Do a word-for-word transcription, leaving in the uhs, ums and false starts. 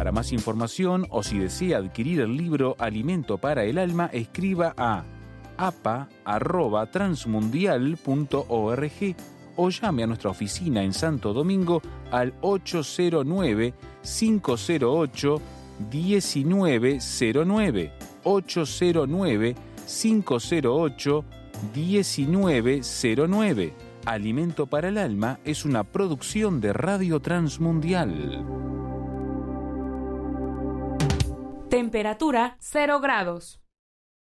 Para más información o si desea adquirir el libro Alimento para el Alma, escriba a a p a arroba transmundial punto org o llame a nuestra oficina en Santo Domingo al ocho cero nueve, cinco cero ocho, uno nueve cero nueve, ocho cero nueve, cinco cero ocho, uno nueve cero nueve. Alimento para el Alma es una producción de Radio Transmundial. Temperatura cero grados.